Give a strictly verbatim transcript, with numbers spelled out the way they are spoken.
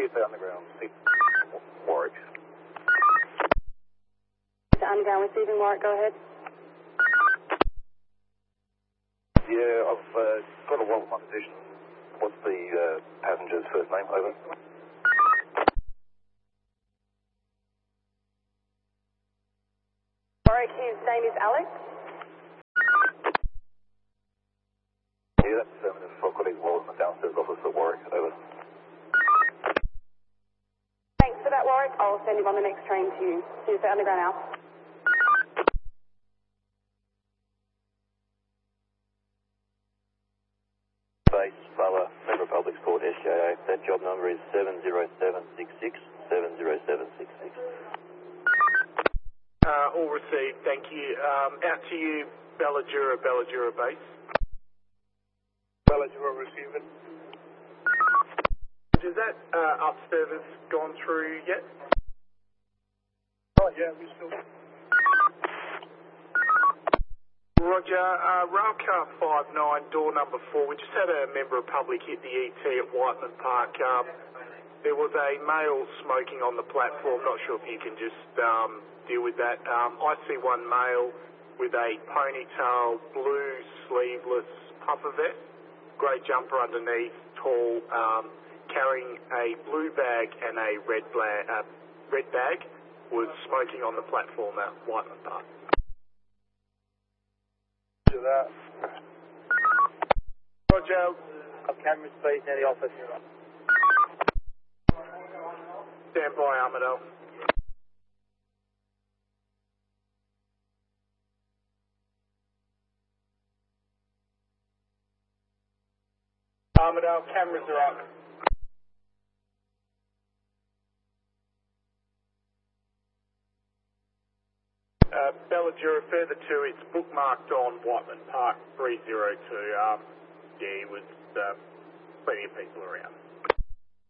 C F A Underground, Warwick. Underground receiving Warwick, go ahead. Yeah, I've uh, got a wallet in my possession. What's the uh, passenger's first name? Over. Warwick, his name is Alex. Yeah, that's affirmative. I've got his wallet in the downstairs office at Warwick. Over. Thanks for that, Warwick. I'll send him on the next train to you. Here's the Underground now. Base, Bala, Member Public Court, S J A. That job number is seven zero seven six six, seven zero seven six six. Uh, all received, thank you. Um, out to you, Belladura, Belladura base. Belladura receiving. Has that uh, up service gone through yet? Oh, yeah, we still. Roger, uh, Railcar five nine, door number four. We just had a member of public hit the E T at Whiteman Park. Um, there was a male smoking on the platform. Not sure if you can just um, deal with that. Um, I see one male with a ponytail, blue sleeveless puffer vest, grey jumper underneath, tall, um, carrying a blue bag and a red, bla- uh, red bag, was smoking on the platform at Whiteman Park. That. Roger. Cameras, please, near the office. Stand by, Armadale. Armadale, cameras are up. Uh, Belladura, further to, it's bookmarked on Whiteman Park three zero two. Um, yeah, it was uh, plenty of people around.